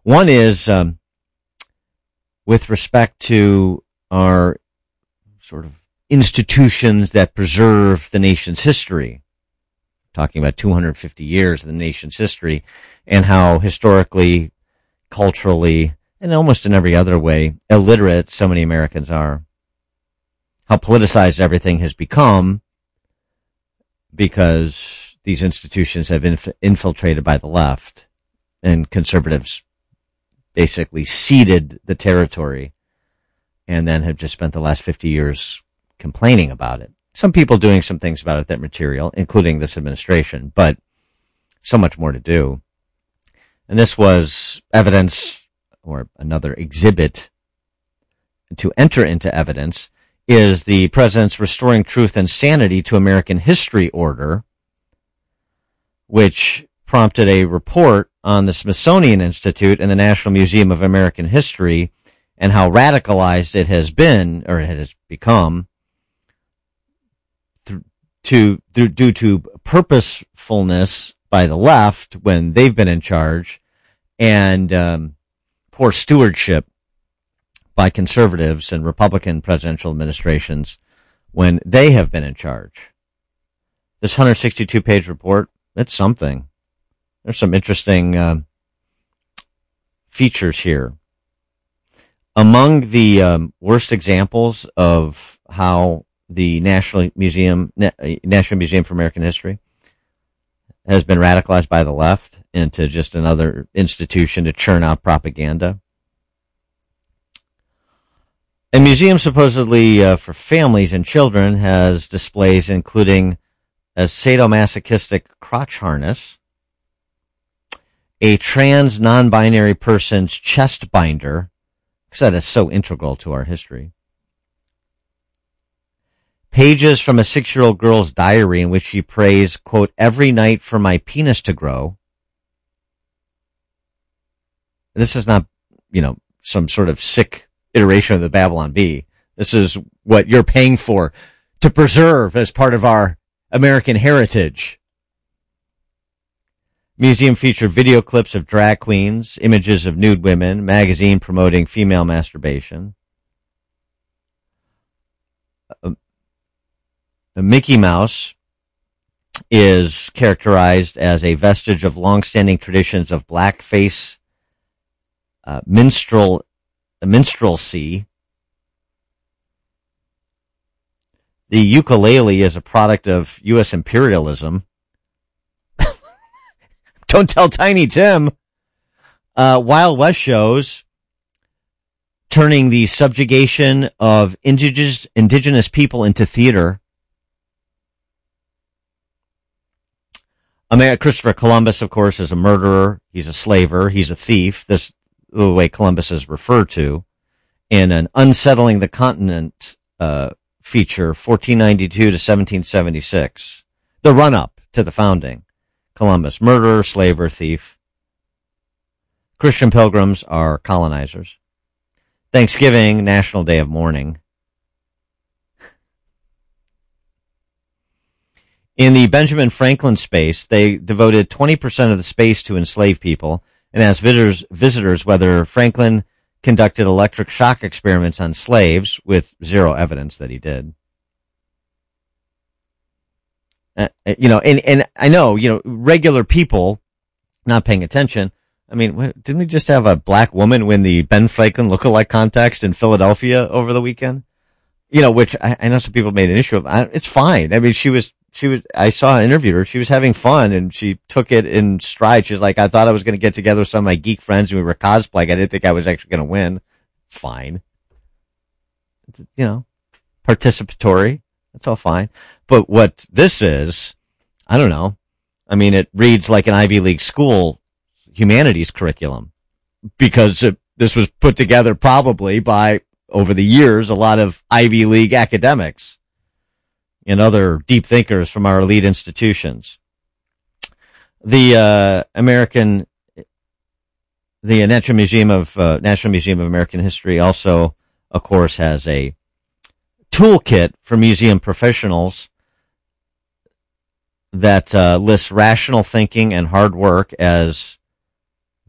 One is with respect to our sort of institutions that preserve the nation's history, talking about 250 years of the nation's history, and how historically, culturally, and almost in every other way, illiterate so many Americans are. How politicized everything has become because these institutions have been infiltrated by the left, and conservatives basically ceded the territory and then have just spent the last 50 years complaining about it. Some people doing some things about it that material, including this administration, but so much more to do. And this was evidence, or another exhibit to enter into evidence, is the president's Restoring Truth and Sanity to American History order, which prompted a report on the Smithsonian Institute and the National Museum of American History and how radicalized it has been, or it has become, due to purposefulness by the left when they've been in charge, and poor stewardship by conservatives and Republican presidential administrations when they have been in charge. This 162-page report, it's something. There's some interesting features here. Among the worst examples of how the National Museum for American History has been radicalized by the left into just another institution to churn out propaganda. A museum supposedly for families and children has displays including a sadomasochistic crotch harness, a trans non-binary person's chest binder, because that is so integral to our history, pages from a 6-year-old girl's diary in which she prays, quote, every night for my penis to grow. This is not, some sort of sick iteration of the Babylon Bee. This is what you're paying for to preserve as part of our American heritage. Museum featured video clips of drag queens, images of nude women, magazine promoting female masturbation. Mickey Mouse is characterized as a vestige of long-standing traditions of blackface, minstrelsy. The ukulele is a product of U.S. imperialism. Don't tell Tiny Tim. Wild West shows turning the subjugation of indigenous people into theater. Christopher Columbus, of course, is a murderer. He's a slaver. He's a thief. This is the way Columbus is referred to in an Unsettling the Continent feature, 1492 to 1776. The run-up to the founding. Columbus, murderer, slaver, thief. Christian pilgrims are colonizers. Thanksgiving, National Day of Mourning. In the Benjamin Franklin space, they devoted 20% of the space to enslaved people and asked visitors whether Franklin conducted electric shock experiments on slaves, with zero evidence that he did. And I know, regular people not paying attention. I mean, didn't we just have a black woman win the Ben Franklin lookalike contest in Philadelphia over the weekend? Which I know some people made an issue of. It's fine. I mean, I saw an interview her. She was having fun and she took it in stride. She was like, I thought I was going to get together with some of my geek friends and we were cosplaying. I didn't think I was actually going to win. Fine. Participatory. That's all fine. But what this is, I don't know. I mean, it reads like an Ivy League school humanities curriculum because this was put together probably by, over the years, a lot of Ivy League academics and other deep thinkers from our elite institutions. The National Museum of American History also, of course, has a toolkit for museum professionals that lists rational thinking and hard work as